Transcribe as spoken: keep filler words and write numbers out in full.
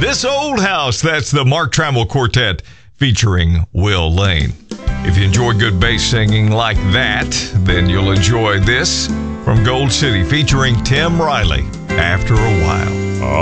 This Old House. That's the Mark Trammell Quartet featuring Will Lane. If you enjoy good bass singing like that, then you'll enjoy this from Gold City featuring Tim Riley, After a While.